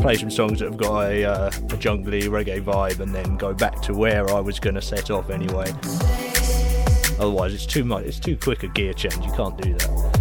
play some songs that have got a jungly reggae vibe and then go back to where I was going to set off anyway. Otherwise it's too much, it's too quick a gear change, you can't do that.